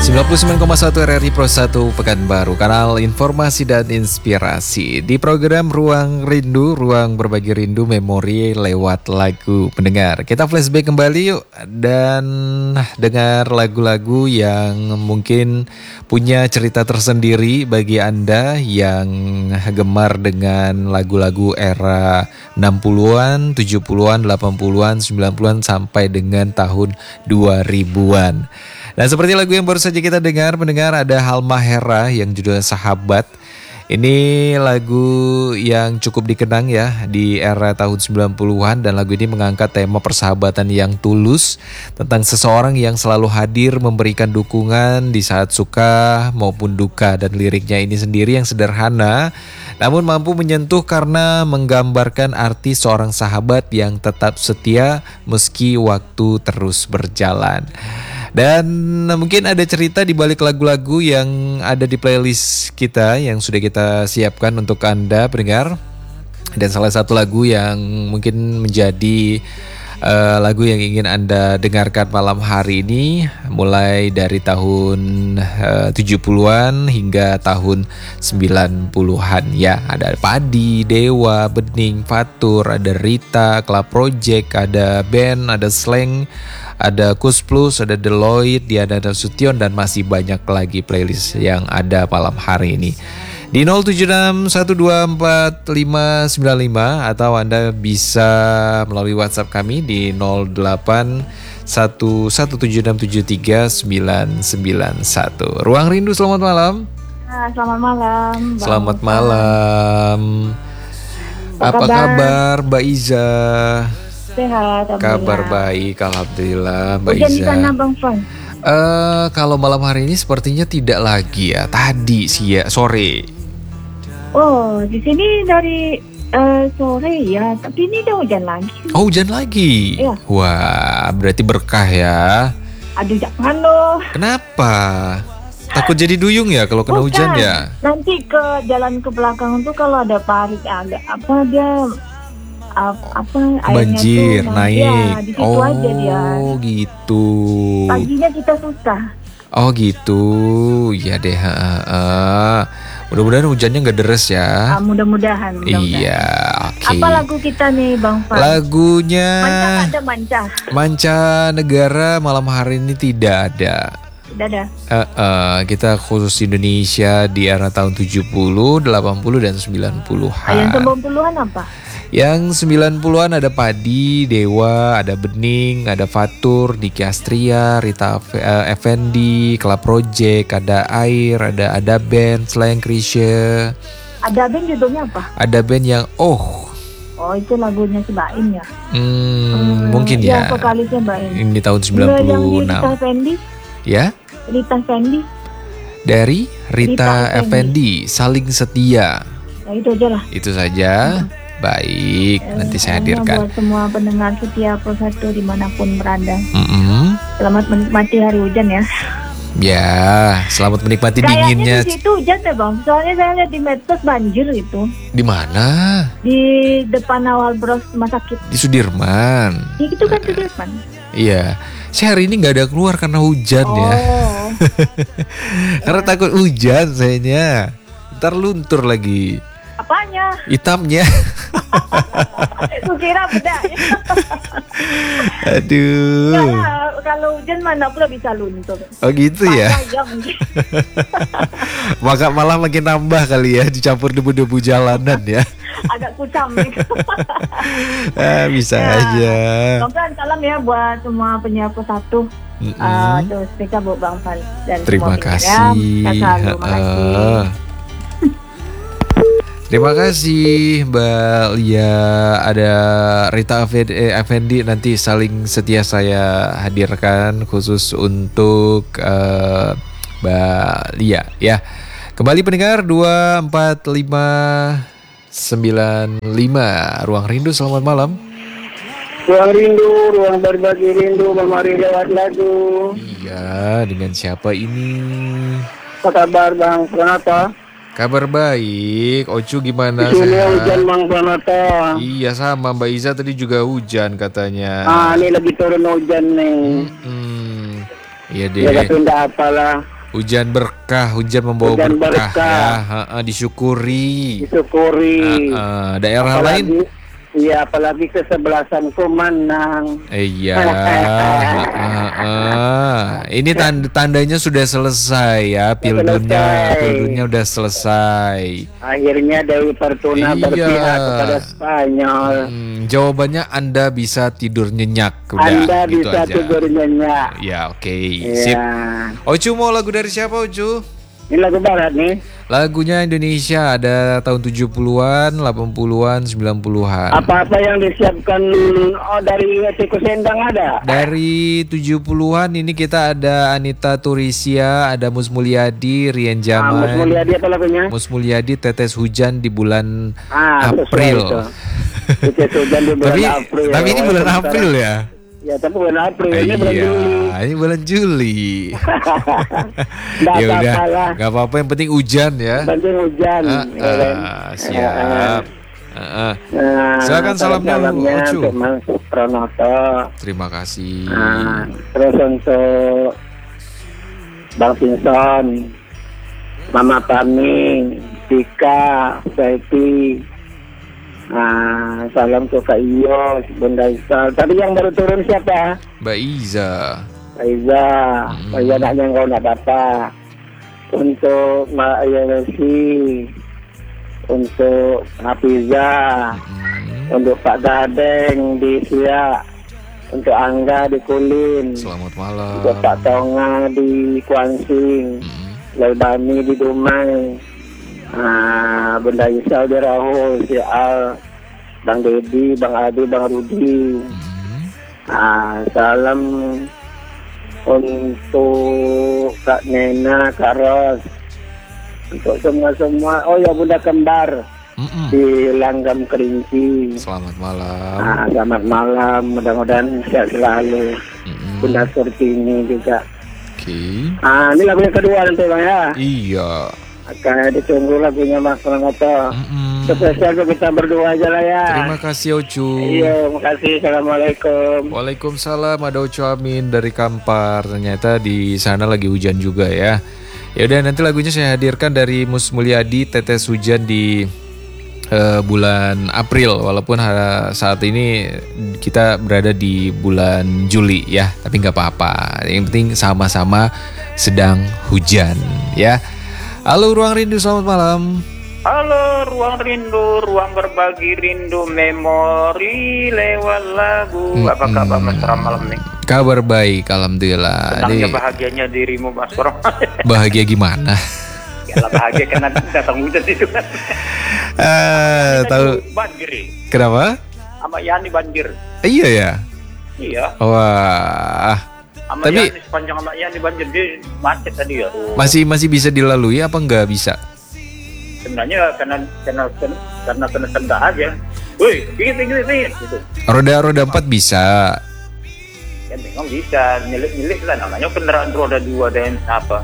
99,1 RRI Pro 1 Pekanbaru, kanal informasi dan inspirasi. Di program Ruang Rindu, ruang berbagi rindu memori lewat lagu pendengar. Kita flashback kembali yuk dan dengar lagu-lagu yang mungkin punya cerita tersendiri bagi Anda yang gemar dengan lagu-lagu era 60-an, 70-an, 80-an, 90-an sampai dengan tahun 2000-an. Dan seperti lagu yang baru saja kita dengar, pendengar, ada Halmahera yang judulnya Sahabat. Ini lagu yang cukup dikenang ya di era tahun 90-an, dan lagu ini mengangkat tema persahabatan yang tulus tentang seseorang yang selalu hadir memberikan dukungan di saat suka maupun duka, dan liriknya ini sendiri yang sederhana namun mampu menyentuh karena menggambarkan arti seorang sahabat yang tetap setia meski waktu terus berjalan. Dan mungkin ada cerita di balik lagu-lagu yang ada di playlist kita yang sudah kita siapkan untuk Anda pendengar. Dan salah satu lagu yang mungkin menjadi lagu yang ingin Anda dengarkan malam hari ini mulai dari tahun 70-an hingga tahun 90-an ya. Ada Padi, Dewa, Bening, Fatur, ada Rita, Club Project, ada band, ada Slang, ada Kus Plus, ada Deloitte, Diana Nasution, dan masih banyak lagi playlist yang ada malam hari ini. Di 0761245595 atau Anda bisa melalui WhatsApp kami di 081176739991. Ruang Rindu, selamat malam. Selamat malam. Selamat malam. Apa kabar Mbak Iza? Sehat, kabar baik, alhamdulillah Mbak Iza. Iza. Di sana Bang Fan? Kalau malam hari ini sepertinya tidak lagi ya. Tadi sih ya, sore. Oh, di sini dari sore ya, tapi ini udah hujan lagi. Oh, hujan lagi? Iya. Wah, berarti berkah ya. Aduh, jangan loh. Kenapa? Takut jadi duyung ya kalau kena hujan ya? Nanti ke jalan ke belakang tuh kalau ada parit agak banjir tuh, naik. Ya, di situ aja dia. Oh gitu. Paginya kita susah. Oh gitu, ya deh. Mudah-mudahan hujannya nggak deres ya. Mudah-mudahan. Iya, oke. Apa lagu kita nih Bang Fan? Lagunya Manca Negara malam hari ini tidak ada. Tidak ada. Kita khusus Indonesia di era tahun 70, 80 dan 90-an. Yang 90-an apa? Yang 90-an ada Padi, Dewa, ada Bening, ada Fatur, Niki Astria, Rita Effendi, Club Project, ada Air, ada band, Slang, Krisya. Ada band judulnya apa? Ada band yang Oh, itu lagunya si Baim ya? Mungkin ya. Yang vokalisnya Baim. Ini tahun 96. Yang Rita Effendi? Ya? Rita Effendi? Dari Rita Effendi, Saling Setia. Nah, itu aja lah. Itu saja. Baik, nanti saya hadirkan. Buat semua pendengar setia Pro 1 dimanapun berada. Selamat menikmati hari hujan ya. Ya, selamat menikmati dinginnya. Kayaknya di situ hujan deh Bang. Soalnya saya lihat di medsos banjir itu. Di mana? Di depan Awal Bros Rumah Sakit. Di Sudirman. Itu kan Sudirman. Iya. Saya hari ini nggak ada keluar karena hujan ya. Karena takut hujan sayanya. Ntar luntur lagi. Apanya? Hitamnya. Kukira beda ya. Aduh. Kalau hujan mana pula bisa luntur. Oh gitu ya. Maka malah makin nambah kali ya, dicampur debu-debu jalanan ya. Agak kucam nih. Bisa aja. Salam ya buat semua penyiar Pro 1. Terus kita buat Bang Fan dan terima kasih. Terima kasih Mbak Lia. Ada Rita Effendi, nanti Saling Setia saya hadirkan khusus untuk Mbak Lia ya. Kembali pendengar 24595 Ruang Rindu, selamat malam. Ruang Rindu, ruang berbagi rindu, memori lewat lagu. Iya, dengan siapa ini? Apa kabar Bang Pranata? Kabar baik. Ocu gimana? Di sini hujan Bang Pranata. Iya sama, Mbak Iza tadi juga hujan katanya. Ini lagi turun hujan nih. Iya Ya deh. tapi enggak apalah. Hujan berkah, hujan membawa Hujan berkah, berkah. ya. Disyukuri. Disyukuri. Daerah lain? Iya, apalagi kesebelasanku menang. Iya. Ini tandanya sudah selesai ya, Pildunnya udah selesai. Akhirnya Dewi Fortuna Iya. berpihak kepada Spanyol. Jawabannya Anda bisa tidur nyenyak. Udah, Anda gitu bisa aja. tidur nyenyak. Ya, oke. Sip. Iya. Ocu mau lagu dari siapa, Ocu? Ini lagu barat nih. Lagunya Indonesia, ada tahun 70-an, 80-an, 90-an. Apa-apa yang disiapkan dari Tikus Endang ada? Dari 70-an ini kita ada Anita Turisia, ada Mus Mulyadi, Rian Mus Jaman. Mulyadi apa lagunya? Mus Mulyadi, Tetes Hujan di bulan Sesuai April. itu. Tetes Hujan di bulan April. Tapi ini bulan April ya? Ya, tapi bulan April, ini bulan Juli. Ini bulan Juli. Nggak Ya udah, apa-apa lah. nggak apa-apa, yang penting hujan ya. Penting hujan. ya kan? Siap. Nah, Silakan salamnya, Ocu. untuk Mas Pranoto. Terima kasih. Terus untuk Bang Simpson, Mama Tami, Tika, Seti. Salam ke Kak Iyo, Bunda Isal. Tadi yang baru turun siapa? Mbak Iza. Aiza, anaknya kau nak dapat. Untuk Mbak Ayelesi, untuk Hafiza, untuk Pak Dadeng di Siak, untuk Angga di Kulin, Selamat malam. untuk Pak Tonga di Kuansing, Laudani di Dumai, Bunda Isal di Rahul, si Al, Bang Dedi, Bang Adi, Bang Rudi. Salam untuk Kak Nena, Kak Ros, untuk semua. Oh ya, Bunda Kembar di Langgam Kerinci. Selamat malam. Selamat malam, mudah-mudahan sehat selalu. Bunda Surtini juga. Oke. Ini lagu yang kedua nanti Bang ya. Iya. Akan ditunggu lagunya Mas Pranoto. Spesial kita berdua aja lah ya. Terima kasih, Ocu. Iya, makasih. Assalamualaikum. Waalaikumsalam, ada Ocu Amin dari Kampar. Ternyata di sana lagi hujan juga ya. Ya udah, nanti lagunya saya hadirkan dari Mus Mulyadi, Tetes Hujan di bulan April. Walaupun saat ini kita berada di bulan Juli ya, tapi nggak apa-apa. Yang penting sama-sama sedang hujan ya. Halo Ruang Rindu, selamat malam. Halo Ruang Rindu, ruang berbagi rindu memori lewat lagu. Apa kabar Mas Ram malam nih? Kabar baik, alhamdulillah. Senangnya bahagianya dirimu Mas Ram. Bahagia gimana? Ya bahagia karena datang hujan itu kan. Tahu banjir. kenapa? Sama Yani banjir. Iya ya. Iya. Wah. Sama Tapi Yani sepanjang sama Yani banjir dia macet tadi ya. masih bisa dilalui apa nggak bisa? Sebenarnya karena kena tenda aja. Woi, gini gitu. Roda 4 bisa. Ya memang bisa nyelip lah, namanya kendaraan roda 2 dan apa.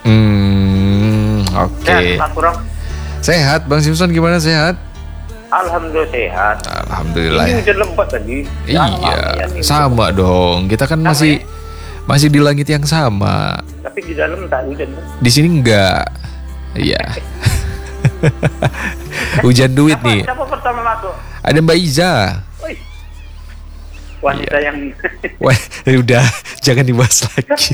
Oke. Mas Ram. Sehat, Bang Simpson gimana, sehat? Alhamdulillah sehat. Alhamdulillah. Ini hujan lebat tadi. Iya, sama dong. Kita kan masih di langit yang sama. Tapi di dalam tak hujan. Di sini enggak. Iya. Hujan duit nih. Siapa pertama masuk? Ada Mbak Iza. Wih. Wanita yang Wah, udah jangan dibahas lagi.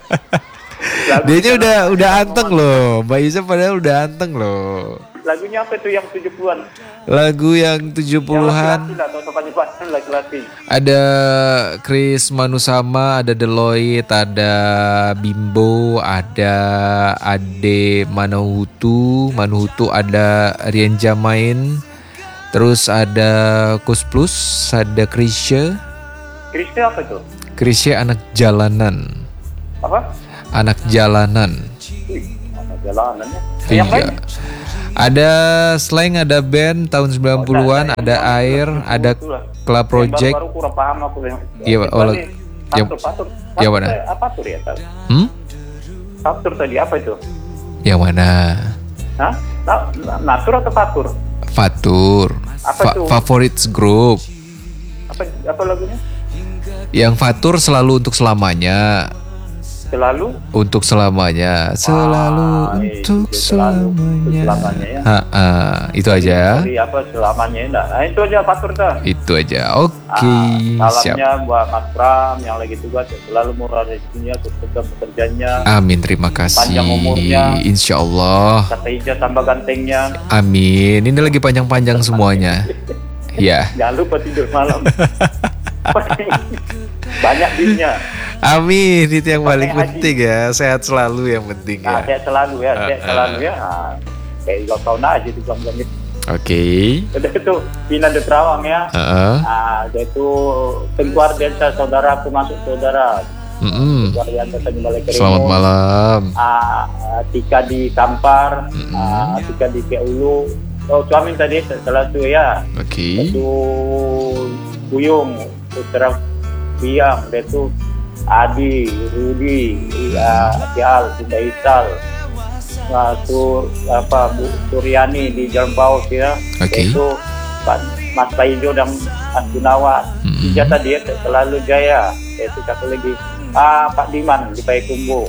Dia udah anteng loh. Mbak Iza padahal udah anteng loh. lagunya apa itu yang 70-an? Lagu yang 70-an. Laki-laki. Ada Chris Manusama, ada Deloitte, ada Bimbo, ada Ade Manuhutu, ada Rian Jamain, terus ada Kus Plus, ada Krisya. Krisya apa itu? Krisya anak jalanan. Apa? Anak jalanan. Wih, anak jalanan ya. Iya. Yang lain? Ada Slang, ada band tahun 90-an, ada Air, ada Club Project. Baru kurang paham aku yang. Iya, Patur. Yang mana? Apa tur ya? Patur tadi apa itu? Yang mana? Hah? Natur atau Fatur? Fatur. Apa itu? Favorites Group. Apa lagunya? Yang Fatur selalu untuk selamanya. selalu untuk selamanya, untuk selamanya. Ya. Itu aja. Jadi apa selamanya enggak. Nah, itu aja Fatur dah. Itu aja. Oke, salamnya buat Mas Pram yang lagi tugas selalu murah rezekinya, sukses pekerjaannya. Amin, terima kasih. Panjang umurnya. Insya Allah. Kata Ija tambah gantengnya. Amin. Ini lagi panjang-panjang semuanya. Ya. Jangan lupa tidur malam. Banyak duitnya. Amin, itu yang paling penting ya. Sehat selalu yang penting ya. Sehat selalu ya, sehat selalu ya. Kayak gak tahu aja itu bilang gitu. Oke. Udah itu Pina de Terawang ya. Dia itu Tengkuar Desa, saudaraku masuk saudara. Selamat malam. Tika di Kampar, Tika di Keulu. Oh, suami tadi setelah itu ya. Oke. Itu Buyung, Putra Biang, dia itu Adi, Rudi, Tial, Bunda Isal, Bu Suryani di Jalan Paus ya. Itu Mas Paijo dan Mas Gunawan. Tiga tadi ya, selalu jaya. Itu satu lagi Pak Diman di Payakumbu,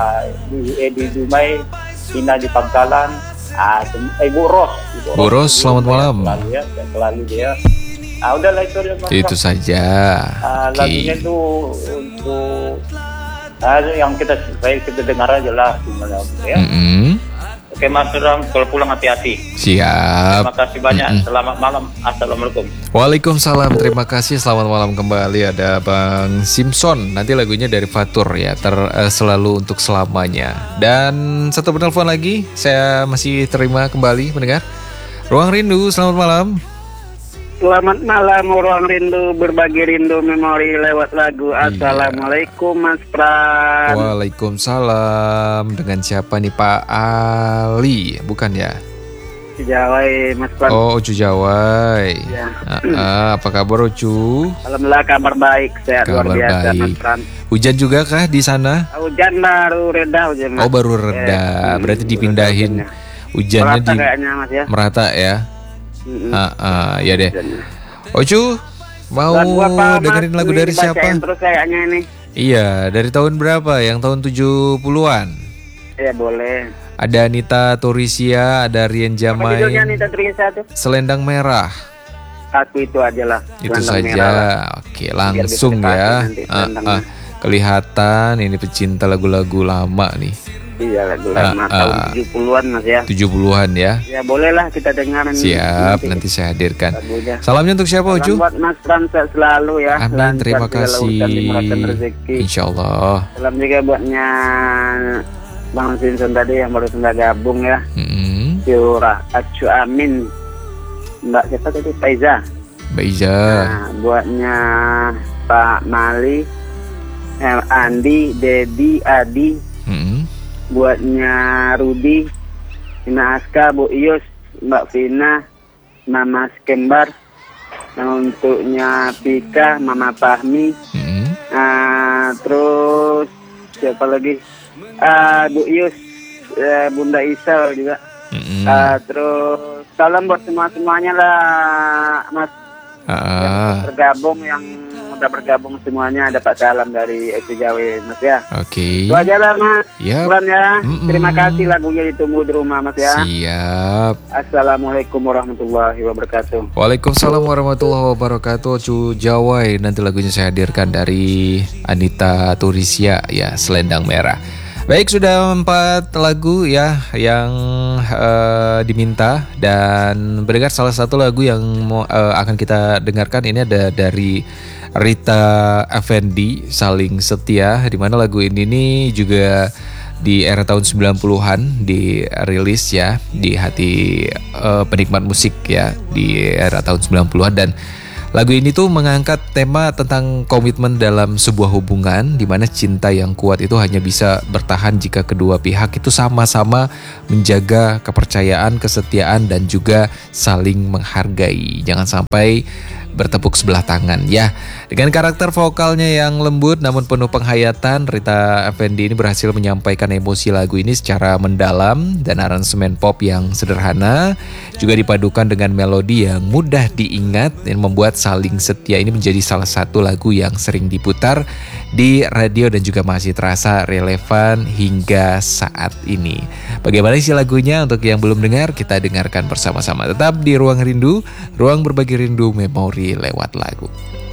di Dumai, Ina di Pangkalan, Bu Ros, selamat malam. Selalu dia. Udahlah itu aja. Itu saja. Lagunya itu untuk yang kita dengar aja lah ya. Oke Mas Ram, kalau pulang hati-hati. Siap. Terima kasih banyak. Selamat malam. Assalamualaikum. Waalaikumsalam. Terima kasih. Selamat malam kembali. Ada Bang Simpson. Nanti lagunya dari Fatur ya. Selalu untuk selamanya. Dan satu penelpon lagi. Saya masih terima kembali mendengar. Ruang Rindu. Selamat malam. Selamat malam, Ruang Rindu, berbagi rindu memori lewat lagu. Assalamualaikum Mas Pram. Waalaikumsalam. Dengan siapa nih, Pak Ali? Bukan ya? Cujawai Mas Pram. Oh, Cujawai ya. Apa kabar Ucu? Alhamdulillah kabar baik, sehat luar biasa Mas Pram. Hujan juga kah di sana? Hujan baru reda hujan. Oh, baru reda. Berarti dipindahin hujannya merata kayaknya Mas ya. Merata ya. Ya deh. Ocu, mau dengerin lagu dari siapa? Terus kayaknya ini. Iya, dari tahun berapa? Yang tahun 70-an? Iya, boleh. Ada Anita Turisia, ada Rian Jamai. Anita Turisia tuh? Selendang Merah. Aku itu aja lah. Itu saja. Oke, langsung ya. Kelihatan ini pecinta lagu-lagu lama nih. Iya, lagu lama tahun 70-an Mas ya. 70-an ya. Ya bolehlah kita dengar. Siap, nanti saya hadirkan. Salamnya untuk siapa Ucu? Salam buat Mas Pram selalu ya. Amin, terima kasih. Insyaallah. Salam juga buatnya Bang Simpson tadi yang baru sudah gabung ya. Curah Acu Amin. Mbak siapa tadi? Faiza. Nah, buatnya Pak Mali, Andi, Dedi, Adi. Buatnya Rudi, Ina Aska, Bu Ius, Mbak Vina, Mama Skembar. Untuknya Pika, Mama Fahmi. Terus siapa lagi? Bu Ius, Bunda Isal juga. Terus salam buat semuanya lah Mas. Bergabung yang udah bergabung semuanya, dapat salam dari Eci Jawa Mas ya. Oke. Itu aja lah Mas. Yep. Ya. Terima kasih lagunya ditunggu di rumah Mas ya. Siap. Assalamualaikum warahmatullahi wabarakatuh. Waalaikumsalam warahmatullahi wabarakatuh. Cujawai, nanti lagunya saya hadirkan dari Anita Turisia ya, Selendang Merah. Baik, sudah 4 lagu ya yang diminta, dan berdengar salah satu lagu yang akan kita dengarkan ini ada dari Rita Effendi, Saling Setia, di mana lagu ini nih juga di era tahun 90-an dirilis ya di hati penikmat musik ya di era tahun 90-an. Dan lagu ini tuh mengangkat tema tentang komitmen dalam sebuah hubungan, di mana cinta yang kuat itu hanya bisa bertahan jika kedua pihak itu sama-sama menjaga kepercayaan, kesetiaan, dan juga saling menghargai. Jangan sampai bertepuk sebelah tangan ya. Dengan karakter vokalnya yang lembut namun penuh penghayatan, Rita Effendy ini berhasil menyampaikan emosi lagu ini secara mendalam dan aransemen pop yang sederhana juga dipadukan dengan melodi yang mudah diingat dan membuat Saling Setia ini menjadi salah satu lagu yang sering diputar di radio dan juga masih terasa relevan hingga saat ini. Bagaimana isi lagunya? Untuk yang belum dengar, kita dengarkan bersama-sama. Tetap di Ruang Rindu, ruang berbagi rindu memori lewat lagu.